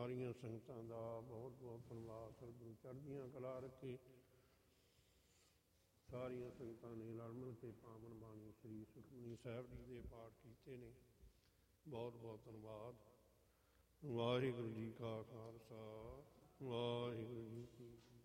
ਸਾਰੀਆਂ ਸੰਗਤਾਂ ਦਾ ਬਹੁਤ ਬਹੁਤ ਧੰਨਵਾਦ। ਸਤਿਗੁਰੂ ਚੜ੍ਹਦੀਆਂ ਕਲਾ ਰੱਖੇ। ਸਾਰੀਆਂ ਸੰਗਤਾਂ ਨੇ ਰਲ ਮਿਲ ਕੇ ਪਾਵਨ ਬਾਣੀ ਸ੍ਰੀ ਸੁਖਮਨੀ ਸਾਹਿਬ ਜੀ ਦੇ ਪਾਠ ਕੀਤੇ ਨੇ। ਬਹੁਤ ਬਹੁਤ ਧੰਨਵਾਦ। ਵਾਹਿਗੁਰੂ ਜੀ ਕਾ ਖਾਲਸਾ, ਵਾਹਿਗੁਰੂ ਜੀ ਕੀ